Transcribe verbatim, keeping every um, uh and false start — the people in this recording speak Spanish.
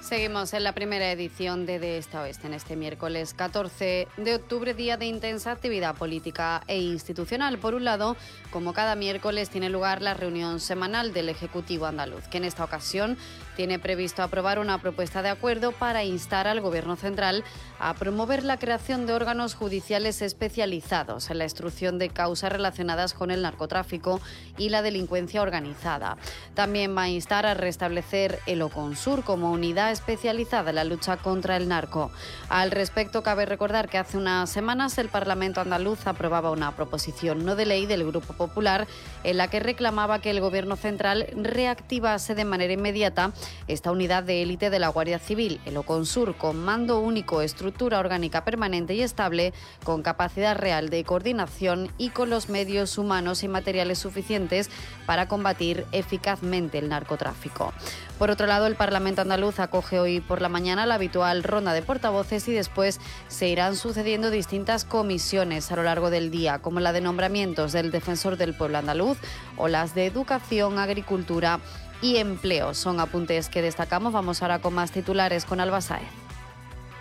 Seguimos en la primera edición de De Este a Oeste en este miércoles catorce de octubre, día de intensa actividad política e institucional. Por un lado, como cada miércoles, tiene lugar la reunión semanal del Ejecutivo andaluz, que en esta ocasión tiene previsto aprobar una propuesta de acuerdo para instar al Gobierno central a promover la creación de órganos judiciales especializados en la instrucción de causas relacionadas con el narcotráfico y la delincuencia organizada. También va a instar a restablecer el Oconsur como unidad especializada en la lucha contra el narco. Al respecto, cabe recordar que hace unas semanas el Parlamento andaluz aprobaba una proposición no de ley del Grupo Popular en la que reclamaba que el Gobierno central reactivase de manera inmediata esta unidad de élite de la Guardia Civil, el Oconsur, con mando único, estructura orgánica permanente y estable, con capacidad real de coordinación y con los medios humanos y materiales suficientes para combatir eficazmente el narcotráfico. Por otro lado, el Parlamento andaluz acoge hoy por la mañana la habitual ronda de portavoces y después se irán sucediendo distintas comisiones a lo largo del día, como la de nombramientos del Defensor del Pueblo andaluz o las de Educación, Agricultura y Empleo. Son apuntes que destacamos. Vamos ahora con más titulares con Alba Sáez.